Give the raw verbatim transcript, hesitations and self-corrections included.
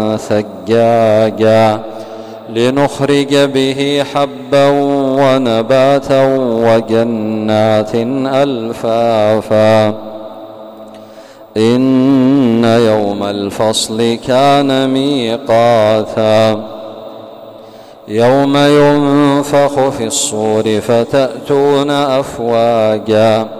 ثجاجا لنخرج به حبا ونباتا وجنات ألفافا إن يوم الفصل كان ميقاتا يوم ينفخ في الصور فتأتون أفواجا